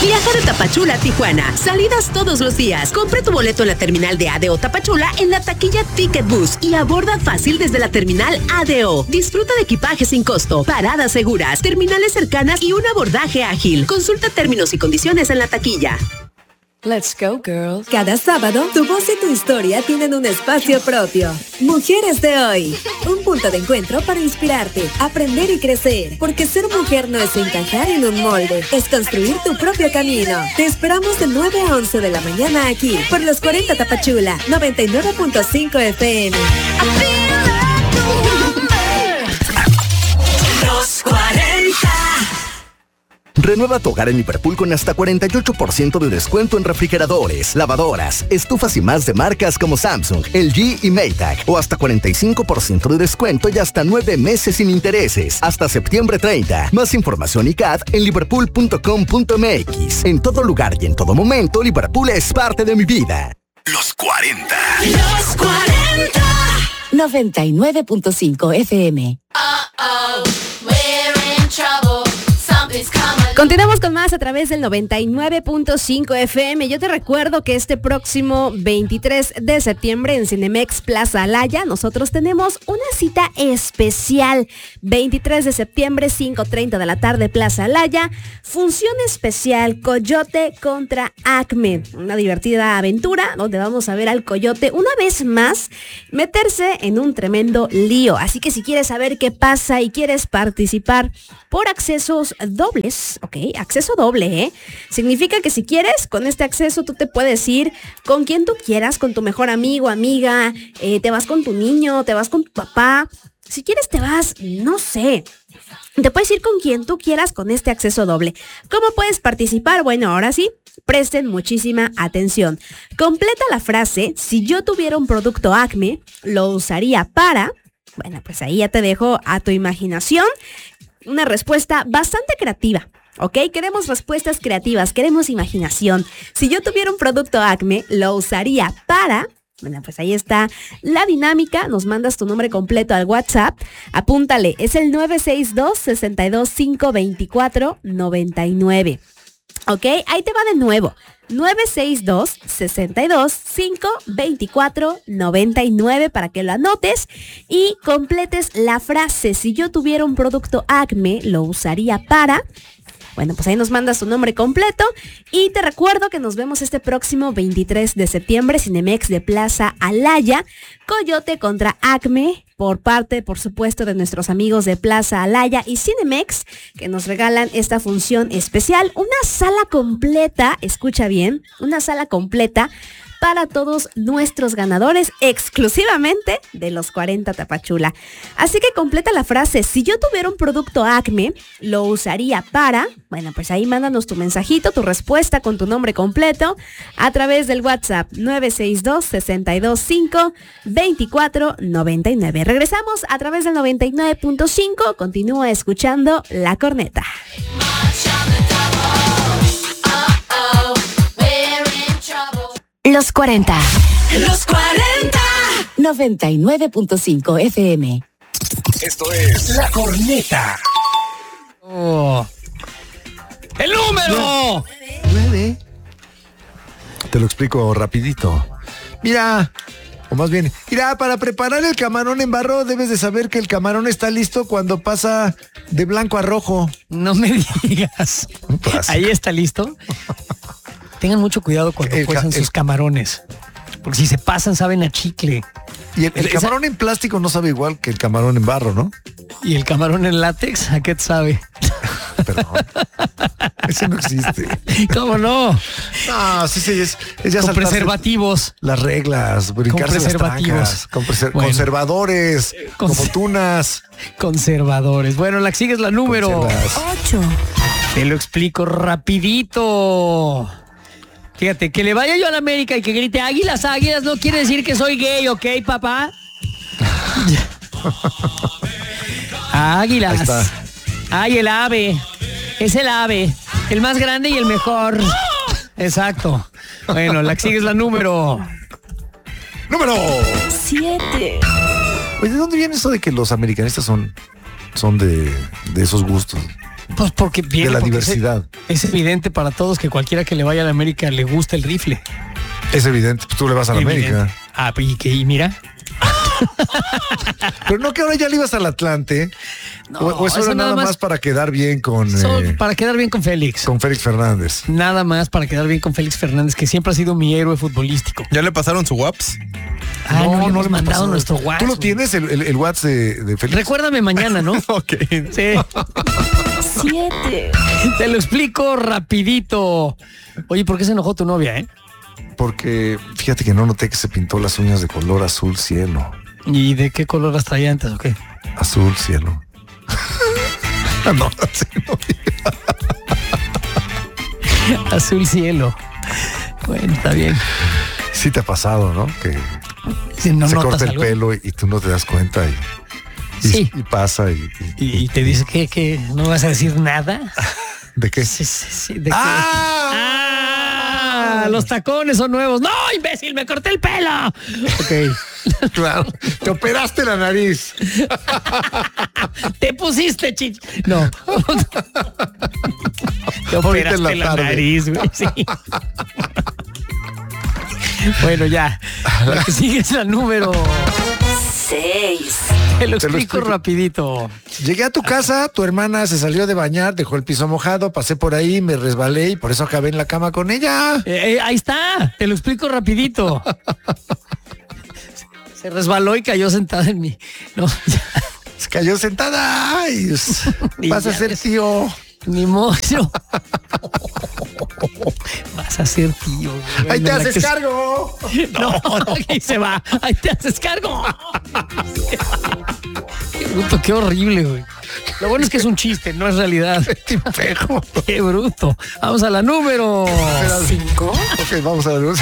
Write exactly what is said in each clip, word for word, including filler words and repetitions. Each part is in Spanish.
Viaja de Tapachula a Tijuana. Salidas todos los días. Compra tu boleto en la terminal de A D O Tapachula en la taquilla Ticket Bus y aborda fácil desde la terminal A D O. Disfruta de equipaje sin costo, paradas seguras, terminales cercanas y un abordaje ágil. Consulta términos y condiciones en la taquilla. Let's go, girls. Cada sábado, tu voz y tu historia tienen un espacio propio. Mujeres de hoy. Un punto de encuentro para inspirarte, aprender y crecer. Porque ser mujer no es encajar en un molde, es construir tu propio camino. Te esperamos de nueve a once de la mañana aquí, por los cuarenta Tapachula, noventa y nueve punto cinco F M. Los cuarenta. Renueva tu hogar en Liverpool con hasta cuarenta y ocho por ciento de descuento en refrigeradores, lavadoras, estufas y más de marcas como Samsung, L G y Maytag. O hasta cuarenta y cinco por ciento de descuento y hasta nueve meses sin intereses. Hasta septiembre treinta. Más información y C A D en liverpool punto com punto m x. En todo lugar y en todo momento, Liverpool es parte de mi vida. Los cuarenta. Los cuarenta. noventa y nueve punto cinco F M. Uh-oh, we're in trouble. Something's coming. Continuamos con más a través del noventa y nueve punto cinco F M. Yo te recuerdo que este próximo veintitrés de septiembre en Cinemex Plaza Alaya nosotros tenemos una cita especial. veintitrés de septiembre, cinco treinta de la tarde, Plaza Alaya. Función especial, Coyote contra Acme. Una divertida aventura donde vamos a ver al Coyote una vez más meterse en un tremendo lío. Así que si quieres saber qué pasa y quieres participar por accesos dobles, ok, acceso doble, ¿eh? Significa que si quieres, con este acceso tú te puedes ir con quien tú quieras, con tu mejor amigo, amiga, eh, te vas con tu niño, te vas con tu papá. Si quieres te vas, no sé, te puedes ir con quien tú quieras con este acceso doble. ¿Cómo puedes participar? Bueno, ahora sí, presten muchísima atención. Completa la frase, si yo tuviera un producto Acme, lo usaría para... Bueno, pues ahí ya te dejo a tu imaginación. Una respuesta bastante creativa, ¿ok? Queremos respuestas creativas, queremos imaginación. Si yo tuviera un producto Acme, lo usaría para... Bueno, pues ahí está la dinámica. Nos mandas tu nombre completo al WhatsApp. Apúntale, es el nueve seis dos, seis dos cinco, dos cuatro nueve nueve. ¿Ok? Ahí te va de nuevo. nueve seis dos, seis dos cinco, dos cuatro nueve nueve para que lo anotes y completes la frase. Si yo tuviera un producto Acme, lo usaría para... Bueno, pues ahí nos mandas tu nombre completo y te recuerdo que nos vemos este próximo veintitrés de septiembre, Cinemex de Plaza Alaya, Coyote contra Acme, por parte, por supuesto, de nuestros amigos de Plaza Alaya y Cinemex, que nos regalan esta función especial, una sala completa, escucha bien, una sala completa para todos nuestros ganadores exclusivamente de los cuarenta Tapachula. Así que completa la frase, si yo tuviera un producto Acme, lo usaría para... Bueno, pues ahí mándanos tu mensajito, tu respuesta con tu nombre completo a través del WhatsApp nueve seis dos, seis dos cinco, dos cuatro nueve nueve. Regresamos a través del noventa y nueve punto cinco, continúa escuchando La Corneta. Los cuarenta. Los cuarenta. noventa y nueve punto cinco F M. Esto es La Corneta. Oh. ¡El número! Nueve. Te lo explico rapidito. Mira, o más bien, mira, para preparar el camarón en barro debes de saber que el camarón está listo cuando pasa de blanco a rojo. No me digas. Ahí está listo. Tengan mucho cuidado cuando El ca- cuezan sus el- camarones. Porque si se pasan, saben a chicle. Y el, el Esa- camarón en plástico no sabe igual que el camarón en barro, ¿no? Y el camarón en látex, ¿a qué te sabe? Perdón. Ese no existe. ¿Cómo no? No, sí, sí, es, es ya Con saltarse preservativos. las reglas, brincarse las preservativos. trancas, con preser- Bueno. conservadores, Con- como tunas. Conservadores. Bueno, la sigues la número Conservas. ocho. Te lo explico rapidito. Fíjate, que le vaya yo a la América y que grite águilas, águilas, no quiere decir que soy gay, ¿ok, papá? Águilas. Ahí está. Ay, el ave. Es el ave. El más grande y el mejor. Exacto. Bueno, la que sigue es la número. ¡Número! siete. Oye, ¿de dónde viene eso de que los americanistas son, son de, de esos gustos? Pues porque viene de la porque diversidad. Es, es evidente para todos que cualquiera que le vaya a la América le gusta el rifle. Es evidente, pues tú le vas a la Evidente. América. Ah, y que y mira. Pero no que ahora ya le ibas al Atlante. No, o, o eso, eso era nada nada más, más para quedar bien con, So, eh, para quedar bien con Félix. con Félix Fernández. Nada más para quedar bien con Félix Fernández, que siempre ha sido mi héroe futbolístico. ¿Ya le pasaron su WhatsApp? Ah, no, no, le hemos le mandado pasó. nuestro WhatsApp. ¿Tú lo tienes, el, el, el WhatsApp de, de Félix? Recuérdame mañana, ¿no? Ok. Sí. Siete. Te lo explico rapidito. Oye, ¿por qué se enojó tu novia, eh? Porque fíjate que no noté que se pintó las uñas de color azul cielo. ¿Y de qué color las traía antes o qué? Azul cielo. No, así no. Azul cielo. Bueno, está bien. Sí te ha pasado, ¿no? Que Si no se notas corta el algo. pelo y, y tú no te das cuenta y, y, Sí. y pasa y, y- Y, y te dice que, que no vas a decir nada. ¿de qué? Sí, sí, sí. ¿De qué? ¡Ah! ¡Ah! Los tacones son nuevos. ¡No, imbécil! ¡Me corté el pelo! Ok. Claro, te operaste la nariz. Te pusiste chich. No. Te Ahorita operaste en la la, tarde. nariz, güey. Sí. Bueno, ya. La que sigue es la número. Seis. Te lo Te lo explico explico. rapidito. Llegué a tu casa, tu hermana se salió de bañar, dejó el piso mojado, pasé por ahí, me resbalé y por eso acabé en la cama con ella. Eh, eh, ahí está. Te lo explico rapidito. Se resbaló y cayó sentada en mí. No, ya, Se cayó sentada. Ay, Y vas a ya ser ves. tío. ni modo. Vas a ser tío. güey. Ahí te Bueno, la haces que- cargo. No, no, ahí se va. Ahí te haces cargo. Qué bruto, qué horrible, güey. Lo bueno es que es un chiste, no es realidad. Tipejo. Qué bruto. Vamos a la número. Cinco. Ok, vamos a ver.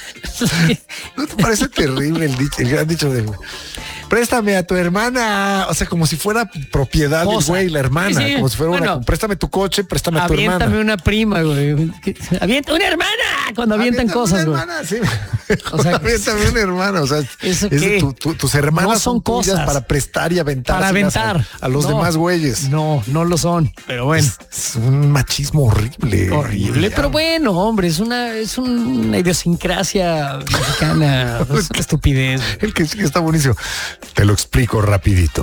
¿No te parece terrible el, dicho, el gran dicho de préstame a tu hermana? O sea, como si fuera propiedad del Cosa. güey, la hermana. Sí, sí. Como si fuera Bueno. una. Préstame tu coche, préstame a tu Aviéntame hermana. una prima, güey. Avienta una hermana cuando avientan Aviéntame cosas, una güey. hermana, sí. O sea, aviéntame una hermana. O sea, ¿eso es qué? tu- tu- tus hermanas No son son tuyas cosas. para prestar y aventar Para aventar. a, a los No. demás güeyes. No, no lo son, pero bueno. Es un machismo horrible. Horrible, Y- pero bueno, hombre, es una, es una idiosincrasia mexicana. Es una estupidez. El que sí está buenísimo. Te lo explico rapidito.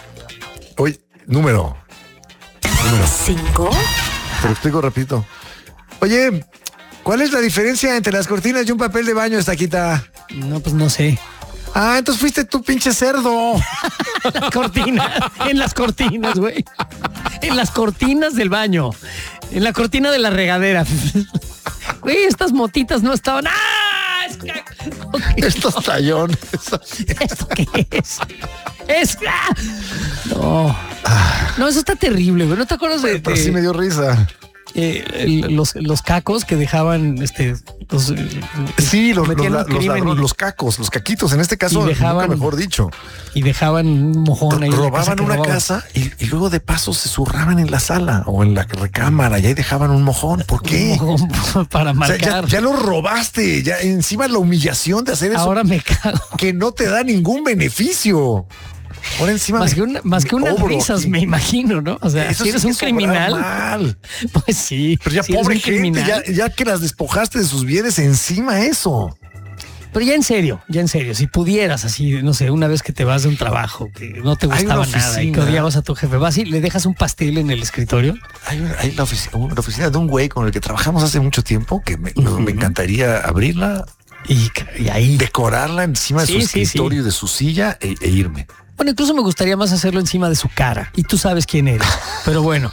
Oye, número. Número. Cinco. Te lo explico rapidito. Oye, ¿cuál es la diferencia entre las cortinas y un papel de baño, Estaquita? No, pues no sé. Ah, entonces fuiste tú, pinche cerdo. Las cortinas, en las cortinas, güey. En las cortinas del baño. En la cortina de la regadera. Güey, estas motitas no estaban. ¡Ah! Es que- Ok. Estos tallones. ¿Esto qué es? Es. ¡Ah! No. No, eso está terrible, güey. ¿No te acuerdas de, Pero de, sí me dio risa. eh, el- los, los cacos que dejaban este los, eh, Sí, los, los, metían un los, crimen ladrones, y- los cacos, los caquitos, en este caso, Y dejaban- nunca mejor dicho. y dejaban un mojón ahí en la casa Robaban que una robaban. casa y, y luego de paso se zurraban en la sala o en la recámara y ahí dejaban un mojón. ¿Por qué? Un mojón para O sea, marcar. ya, ya lo robaste, ya encima la humillación de hacer eso Ahora me cago. que no te da ningún beneficio. Ahora encima Más me- que, una- más me que unas cobro. risas, Y me imagino, ¿no? O sea, eso si eres sí un es obrar criminal, mal. pues sí. Pero ya si eres pobre un gente, criminal. ya, ya que las despojaste de sus bienes, encima eso. Pero ya en serio, ya en serio, si pudieras así, no sé, una vez que te vas de un trabajo que no te Hay una gustaba nada y que oficina. odiabas a tu jefe, vas y le dejas un pastel en el escritorio. Hay, una- hay la, oficina, una oficina de un güey con el que trabajamos hace mucho tiempo que me, me encantaría abrirla, Y, y ahí. decorarla encima de Sí, su sí, sí. escritorio, de su silla e, e irme. Bueno, incluso me gustaría más hacerlo encima de su cara. Y tú sabes quién eres. Pero bueno,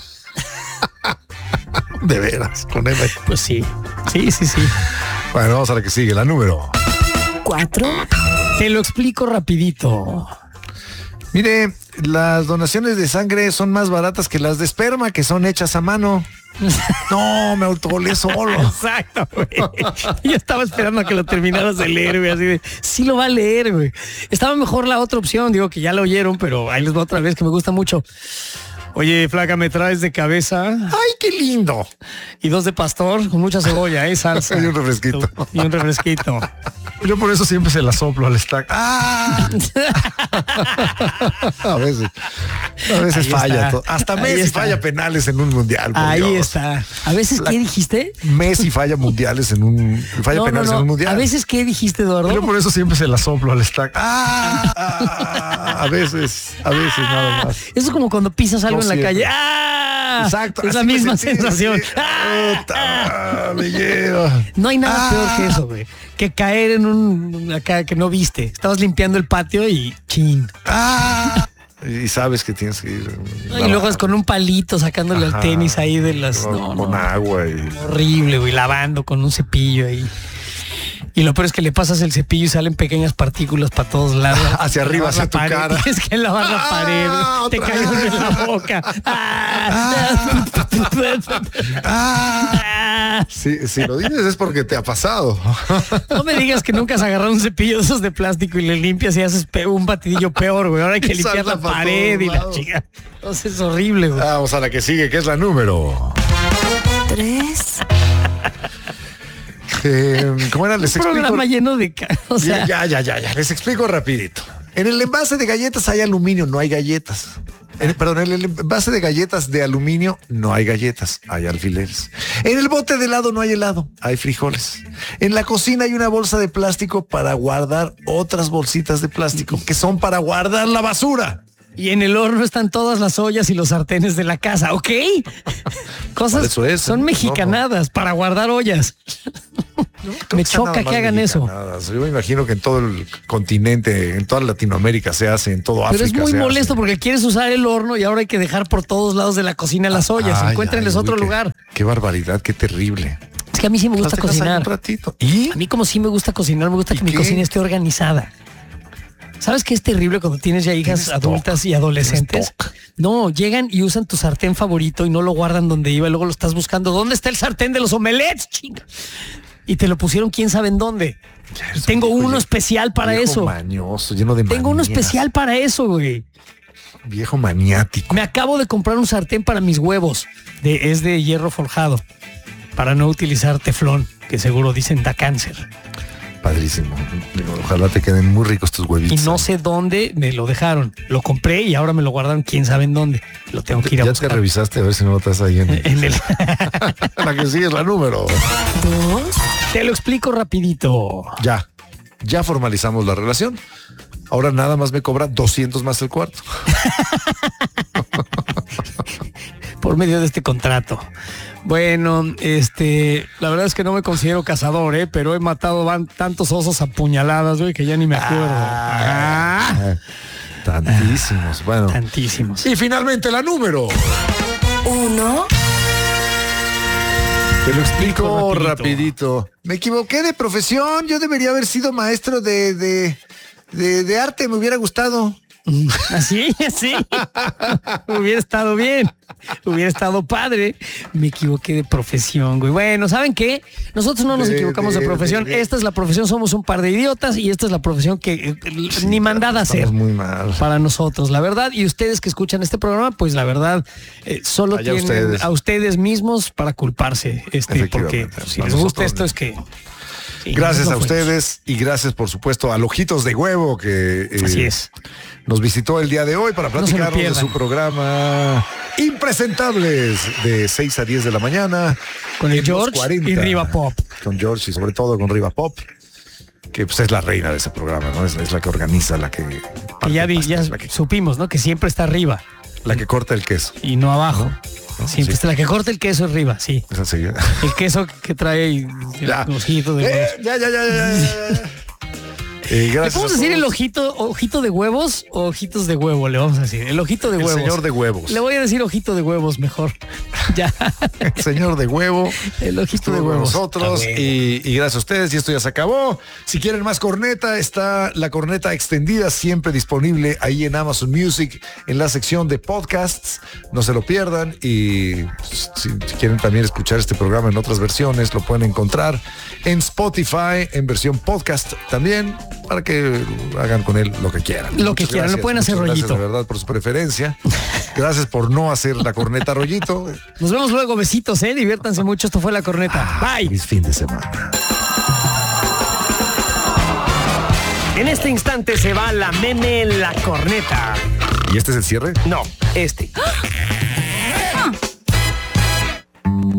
De veras, con él. ahí. pues sí. Sí, sí, sí. Bueno, vamos a la que sigue, la número. Cuatro. Te lo explico rapidito. Mire, las donaciones de sangre son más baratas que las de esperma, que son hechas a mano. No, me autogolé solo. Exacto, güey. Yo estaba esperando a que lo terminaras de leer, güey, así de, sí lo va a leer, güey. Estaba mejor la otra opción, digo que ya lo oyeron, pero ahí les va otra vez que me gusta mucho. Oye, flaca, ¿me traes de cabeza? ¡Ay, qué lindo! Y dos de pastor con mucha cebolla, ¿eh? Salsa. Y un refresquito. Y un refresquito. Yo por eso siempre se la soplo al stack. ¡Ah! A veces. A veces Ahí falla. está. todo. Hasta Ahí Messi está. falla penales en un mundial. por Ahí Dios. está. A veces, ¿qué dijiste? Messi falla mundiales en un... Falla No, no, penales no. en un mundial. A veces, ¿qué dijiste, Eduardo? Yo por eso siempre se la soplo al stack. ¡Ah! Ah, a veces, a veces nada más. Eso es como cuando pisas algo No en la siempre. calle. ¡Ah! Exacto. Es la así me misma sentí, sensación. así. ¡Ah! Puta, me lleva. No hay nada Ah. peor que eso, güey. Que caer en un... acá que no viste. Estabas limpiando el patio y chin. ¡Ah! Y sabes que tienes que ir. Y luego es con un palito sacándole Ajá. al tenis ahí de las... Con, no, con no. agua y... Horrible, güey, lavando con un cepillo ahí. Y lo peor es que le pasas el cepillo y salen pequeñas partículas para todos lados. Hacia arriba, Lavar la hacia tu pared, cara. Tienes que lavar la Ah, pared. Te otra cae uno vez. en la boca. Ah. ¡Ah! Ah. Si, si lo dices es porque te ha pasado. No me digas que nunca has agarrado un cepillo de esos de plástico y le limpias y haces pe- un batidillo peor, güey. Ahora hay que Y limpiar salta la pa' pared todos y la lados. chica. Entonces es horrible, güey. Vamos a la que sigue, que es la número. Tres. Eh, ¿Cómo era? Les Un explico. programa lleno de... ca- O sea, ya, ya, ya, ya. Les explico rapidito. En el envase de galletas hay aluminio, no hay galletas. En- perdón, en el envase de galletas de aluminio no hay galletas, hay alfileres. En el bote de helado no hay helado, hay frijoles. En la cocina hay una bolsa de plástico para guardar otras bolsitas de plástico que son para guardar la basura. y en el horno están todas las ollas y los sartenes de la casa, ¿ok? Cosas Por eso es, son no, mexicanadas para guardar ollas. Me choca que hagan eso. Yo me imagino que en todo el continente, en toda Latinoamérica se hace, en todo Pero África. es muy se molesto hace. porque quieres usar el horno y ahora hay que dejar por todos lados de la cocina las ollas. Ay, Encuéntrenles ay, otro uy, qué- lugar. Qué barbaridad, qué terrible. Es que a mí sí me gusta Las dejas ahí cocinar. un ratito. ¿Y? A mí como sí me gusta cocinar, me gusta ¿Y que mi qué? cocina esté organizada. ¿Sabes qué es terrible cuando tienes ya hijas Tienes adultas toc. y adolescentes? Tienes toc. No, llegan y usan tu sartén favorito y no lo guardan donde iba y luego lo estás buscando. ¿Dónde está el sartén de los omelets, chinga? Y te lo pusieron quién sabe en dónde. Eres un Tengo viejo uno ye- especial para viejo eso. Mañoso, lleno de Tengo uno manías. especial para eso, güey. Viejo maniático. Me acabo de comprar un sartén para mis huevos. De, es de hierro forjado. Para no utilizar teflón, que seguro dicen da cáncer. Padrísimo. Digo, ojalá te queden muy ricos tus Y huevitos. no sé dónde me lo dejaron. Lo compré y ahora me lo guardaron quién sabe en dónde. Lo tengo que ir a Ya te buscar. revisaste a ver si no lo estás ahí en, En el... la que sigue es la número. Dos. Te lo explico rapidito. Ya. Ya formalizamos la relación. Ahora nada más me cobra doscientos más el cuarto. Por medio de este contrato. Bueno, este, la verdad es que no me considero cazador, ¿eh? Pero he matado van, tantos osos a puñaladas, güey, que ya ni me acuerdo. Ah, Tantísimos. Bueno. tantísimos. Y finalmente la número. Uno. Te lo explico rapidito. rapidito. Me equivoqué de profesión. Yo debería haber sido maestro de, de, de, de arte. Me hubiera gustado. Así, así. Hubiera estado bien. Hubiera estado padre. Me equivoqué de profesión, güey. Bueno, ¿saben qué? Nosotros no nos De- equivocamos de, de- profesión. de- de- Esta es la profesión, somos un par de idiotas y esta es la profesión que eh, ni mandada a hacer. Estamos muy mal. Para nosotros, la verdad, y ustedes que escuchan este programa, pues la verdad, eh, solo Allá tienen ustedes. a ustedes mismos para culparse, este, porque Efectivamente. si A les gusta nosotros esto no. es que... sí, Gracias no a fue. ustedes y gracias por supuesto a Ojitos de Huevo que eh, Así es. nos visitó el día de hoy para No se lo platicarnos de pierdan. su programa Impresentables de seis a diez de la mañana. Con el en los George cuarenta. y Riva Pop. Con George y sobre todo con Riva Pop, que pues es la reina de ese programa, ¿no? Es, es la que organiza, la que... Que ya, vi- parte ya pastel, la, que supimos, ¿no? Que siempre está arriba la que corta el queso. y no abajo. ¿No? Siempre Sí. está la que corta el queso arriba, sí. Esa sería. El queso que trae Ya. el ojito de Eh, huevos. ya, ya, ya, ya, ya, ya. Eh, ¿Le gracias podemos a decir todos. el ojito, ojito de huevos o ojitos de huevo? Le vamos a decir. El ojito de El huevos. señor de huevos. Le voy a decir ojito de huevos mejor. Ya. El señor de huevo. El ojito Estuvo de con huevos. nosotros Ah, bueno. y, y gracias a ustedes y esto ya se acabó. Si quieren más corneta, está la corneta extendida siempre disponible ahí en Amazon Music en la sección de podcasts, no se lo pierdan y pues, si, si quieren también escuchar este programa en otras versiones lo pueden encontrar en Spotify en versión podcast también, para que hagan con él lo que quieran. Lo que Muchas quieran, lo gracias, pueden hacer muchas rollito. Gracias de verdad por su preferencia. Gracias por no hacer la corneta rollito. Nos vemos luego, besitos, ¿eh? Diviértanse mucho, esto fue La Corneta. Bye. Feliz fin de semana. En este instante se va la meme La Corneta. ¿Y este es el cierre? No, este.